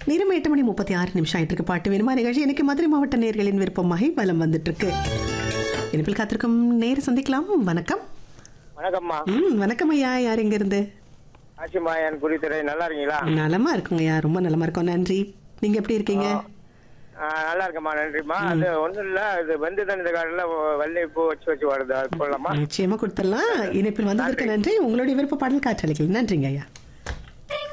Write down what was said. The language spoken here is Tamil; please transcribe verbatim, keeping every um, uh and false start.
நேரம் எட்டு மணி முப்பத்தி ஆறு நிமிஷம் ஆயிட்டு இருக்கு. பாட்டு வேணுமா நிகழ்ச்சி எனக்கு மதுரை மாவட்ட நேர்களின் விருப்பமாகி வலம் வந்துட்டு இருக்கு. இனிப்பில் காத்திருக்கும் நேர் சந்திக்கலாம். வணக்கம். வணக்கம்மா. ம் வணக்கம் ஐயா. யார் எங்க இருந்து? ஆசிமாயன் குறித்துறை. நல்லா இருக்கீங்களா? நலமா இருக்குங்க ஐயா, ரொம்ப நலமா இருக்கோம். நன்றி. நீங்க எப்படி இருக்கீங்க? நல்லா இருக்கம்மா, நன்றிம்மா. அது ஒன்றும் இல்லை, இது வந்து தான் இந்த காலத்தில் வள்ளி பூ வச்சு வச்சு வருது, அது போடலாமா? நிச்சயமா கொடுத்துடலாம். இனிப்பில் வந்ததற்கு நன்றி. உங்களுடைய விருப்ப பாடல் காற்றலைகள். நன்றிங்க ஐயா.